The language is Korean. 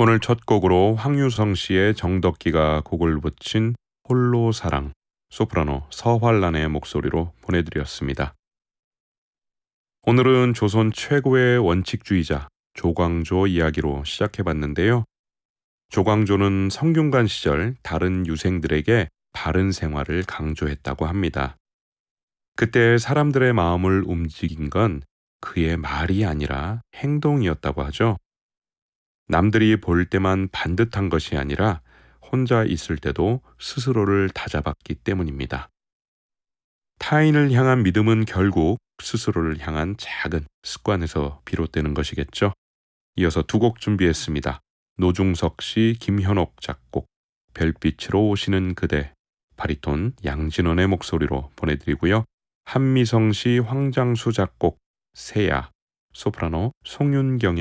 오늘 첫 곡으로 황유성 씨의 정덕기가 곡을 붙인 홀로 사랑, 소프라노 서활란의 목소리로 보내드렸습니다. 오늘은 조선 최고의 원칙주의자 조광조 이야기로 시작해봤는데요. 조광조는 성균관 시절 다른 유생들에게 바른 생활을 강조했다고 합니다. 그때 사람들의 마음을 움직인 건 그의 말이 아니라 행동이었다고 하죠. 남들이 볼 때만 반듯한 것이 아니라 혼자 있을 때도 스스로를 다잡았기 때문입니다. 타인을 향한 믿음은 결국 스스로를 향한 작은 습관에서 비롯되는 것이겠죠. 이어서 두 곡 준비했습니다. 노중석 씨, 김현옥 작곡, 별빛으로 오시는 그대, 바리톤 양진원의 목소리로 보내드리고요. 한미성 씨, 황장수 작곡, 세야, 소프라노 송윤경의